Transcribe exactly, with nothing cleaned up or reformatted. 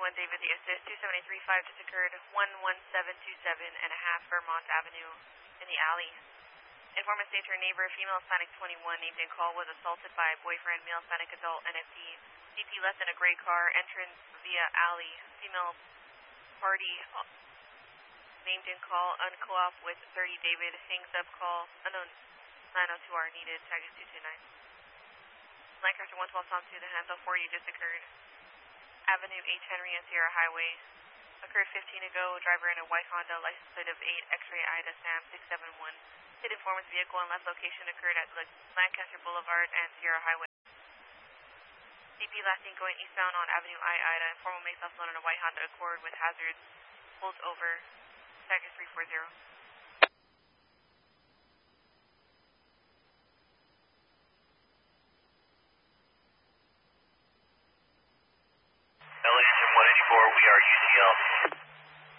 one David, the assist, two seven eight three five just occurred, one one seven two seven and a half Vermont Avenue in the alley. Informant states her neighbor, female Hispanic twenty-one, named in call, was assaulted by boyfriend, male Hispanic adult, N F D. D P left in a gray car, entrance via alley. Female party, named in call, unco-op with thirty David, hangs up call, unknown nine oh two R needed, tag is two two nine. Lancaster one twelve Tom two, the hands-off for you just occurred. Avenue H. Henry and Sierra Highway. Occurred fifteen ago, driver in a white Honda, license plate of eight, X-ray Ida Sam six seven one. Hit informant's vehicle and last location occurred at Lancaster Boulevard and Sierra Highway. D P last seen going eastbound on Avenue I Ida. Informant makes off in a white Honda Accord with hazards. Pulls over. Tag is three four zero. L A Engine one eighty-four, we are U C L.